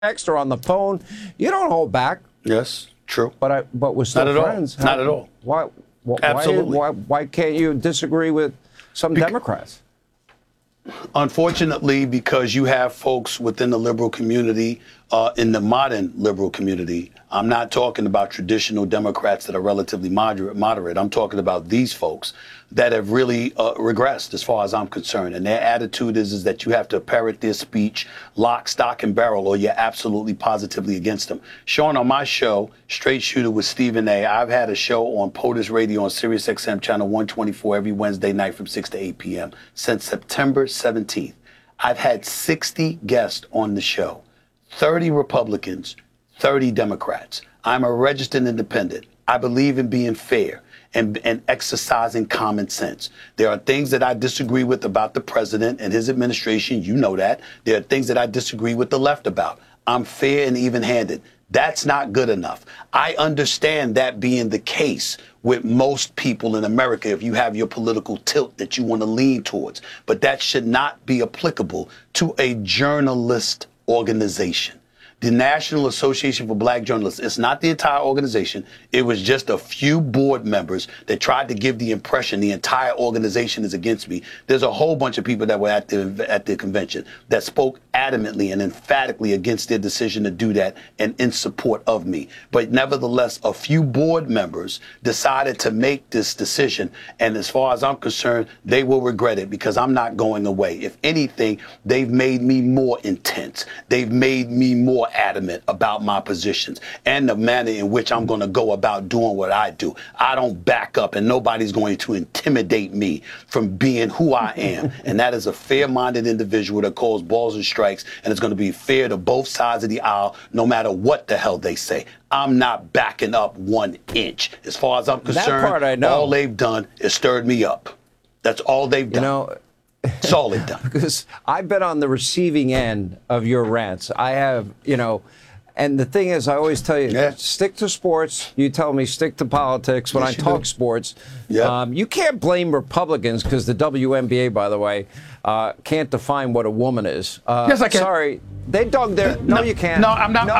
text or on the phone. You don't hold back. Yes, true. But we're still not friends. Not at all. Absolutely. Why can't you disagree with some Democrats? Unfortunately, because you have folks within the liberal community, in the modern liberal community. I'm not talking about traditional Democrats that are relatively moderate. I'm talking about these folks that have really regressed as far as I'm concerned. And their attitude is that you have to parrot their speech lock, stock, and barrel, or you're absolutely positively against them. Sean, on my show, Straight Shooter with Stephen A., I've had a show on POTUS Radio on Sirius XM Channel 124 every Wednesday night from 6 to 8 p.m. since September 17th. I've had 60 guests on the show, 30 Republicans, 30 Democrats. I'm a registered independent. I believe in being fair and exercising common sense. There are things that I disagree with about the president and his administration. You know that. There are things that I disagree with the left about. I'm fair and even-handed. That's not good enough. I understand that being the case with most people in America if you have your political tilt that you want to lean towards. But that should not be applicable to a journalist organization. The National Association for Black Journalists, it's not the entire organization. It was just a few board members that tried to give the impression the entire organization is against me. There's a whole bunch of people that were at the convention that spoke adamantly and emphatically against their decision to do that and in support of me. But nevertheless, a few board members decided to make this decision. And as far as I'm concerned, they will regret it because I'm not going away. If anything, they've made me more intense. They've made me more adamant about my positions and the manner in which I'm going to go about doing what I do. I don't back up, and nobody's going to intimidate me from being who I am. And that is a fair-minded individual that calls balls and strikes, and it's going to be fair to both sides of the aisle, no matter what the hell they say. I'm not backing up 1 inch. As far as I'm concerned, that part I know. All they've done is stirred me up. That's all they've done. It's all they've done. Because I've been on the receiving end of your rants. I have, and the thing is, I always tell you, stick to sports. You tell me stick to politics when I talk sports. You can't blame Republicans because the WNBA, by the way, can't define what a woman is. Yes, I can. Sorry. They dug their... No, you can't. No, I'm not.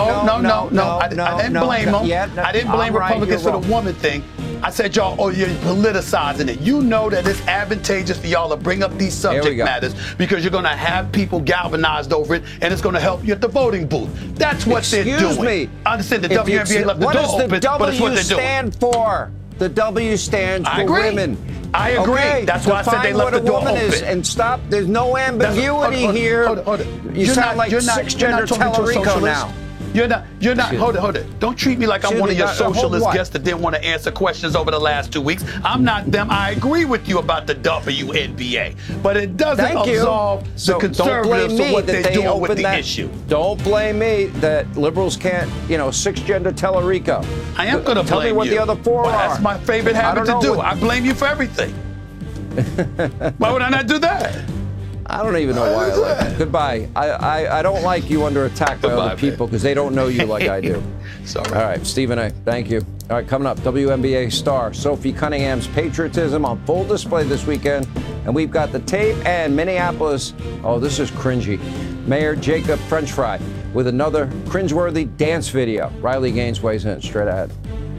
No. I didn't blame them. I didn't blame Republicans for the woman thing. I said, y'all, you're politicizing it. You know that it's advantageous for y'all to bring up these subject matters because you're going to have people galvanized over it, and it's going to help you at the voting booth. That's what they're doing. Excuse me. I understand the WNBA left the door open, but it's what they're doing. What does the W stand for? The W stands for women. I agree. Okay, that's why I said they left the door open. Is, and stop. There's no ambiguity here. Hold it. You sound like six-gender Tellerico now. You're not. Hold it. Don't treat me like I'm one of your socialist guests that didn't want to answer questions over the last 2 weeks. I'm not them. I agree with you about the WNBA, but it doesn't absolve the conservatives of what they're doing with the issue. Don't blame me that liberals can't, six-gender Tellerico. I am going to blame you. Tell me what the other four are. That's my favorite habit to do. I blame you for everything. Why would I not do that? I don't even know why I like that. Goodbye. I don't like you under attack by other people because they don't know you like I do. Sorry. All right, Stephen A., thank you. All right, coming up, WNBA star Sophie Cunningham's patriotism on full display this weekend. And we've got the tape and Minneapolis. Oh, this is cringy. Mayor Jacob French Fry with another cringeworthy dance video. Riley Gaines weighs in straight ahead.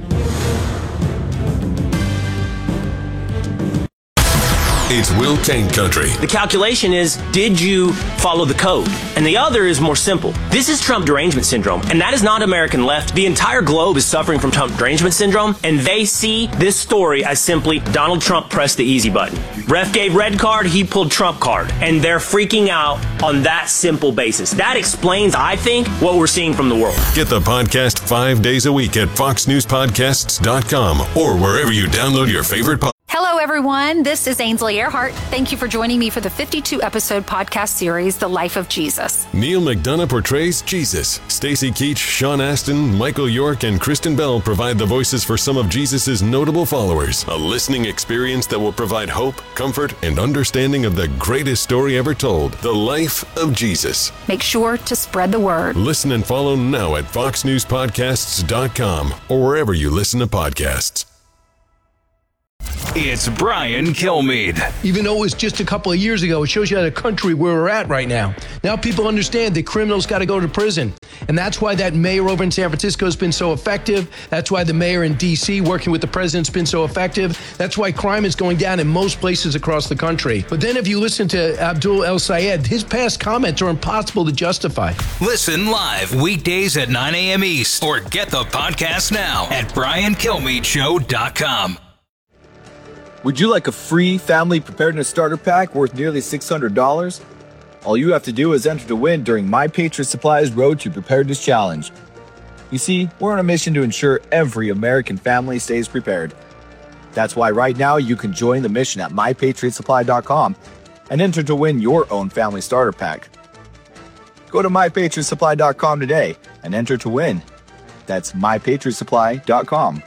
It's Will Kane Country. The calculation is, did you follow the code? And the other is more simple. This is Trump derangement syndrome, and that is not American left. The entire globe is suffering from Trump derangement syndrome, and they see this story as simply Donald Trump pressed the easy button. Ref gave red card, he pulled Trump card, and they're freaking out on that simple basis. That explains, I think, what we're seeing from the world. Get the podcast 5 days a week at foxnewspodcasts.com or wherever you download your favorite podcast. Hello, everyone. This is Ainsley Earhart. Thank you for joining me for the 52-episode podcast series, The Life of Jesus. Neil McDonough portrays Jesus. Stacey Keach, Sean Astin, Michael York, and Kristen Bell provide the voices for some of Jesus' notable followers. A listening experience that will provide hope, comfort, and understanding of the greatest story ever told, The Life of Jesus. Make sure to spread the word. Listen and follow now at foxnewspodcasts.com or wherever you listen to podcasts. It's Brian Kilmeade. Even though it was just a couple of years ago, it shows you the country where we're at right now. Now people understand that criminals got to go to prison. And that's why that mayor over in San Francisco has been so effective. That's why the mayor in D.C. working with the president's been so effective. That's why crime is going down in most places across the country. But then if you listen to Abdul El Sayed, his past comments are impossible to justify. Listen live weekdays at 9 a.m. East or get the podcast now at BrianKilmeadeShow.com. Would you like a free family preparedness starter pack worth nearly $600? All you have to do is enter to win during My Patriot Supply's Road to Preparedness Challenge. You see, we're on a mission to ensure every American family stays prepared. That's why right now you can join the mission at MyPatriotSupply.com and enter to win your own family starter pack. Go to MyPatriotSupply.com today and enter to win. That's MyPatriotSupply.com.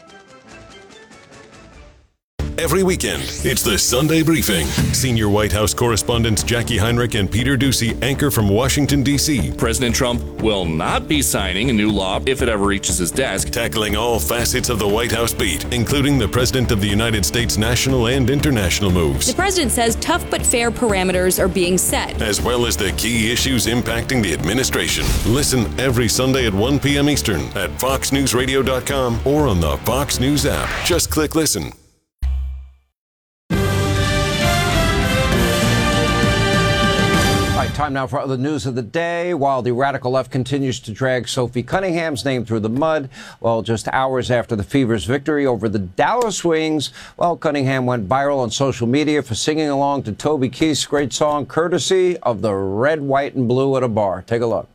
Every weekend, it's the Sunday Briefing. Senior White House correspondents Jackie Heinrich and Peter Doocy anchor from Washington, D.C. President Trump will not be signing a new law if it ever reaches his desk. Tackling all facets of the White House beat, including the President of the United States' national and international moves. The president says tough but fair parameters are being set, as well as the key issues impacting the administration. Listen every Sunday at 1 p.m. Eastern at FoxNewsRadio.com or on the Fox News app. Just click listen. Time now for other news of the day. While the radical left continues to drag Sophie Cunningham's name through the mud, well, just hours after the Fever's victory over the Dallas Wings, well, Cunningham went viral on social media for singing along to Toby Keith's great song, courtesy of the Red, White, and Blue at a bar. Take a look.